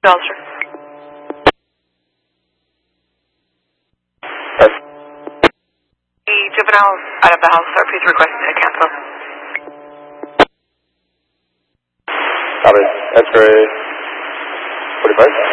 Ulster. Yes. The juvenile out of the house, sir. Please request to cancel. Copy. X-ray 45.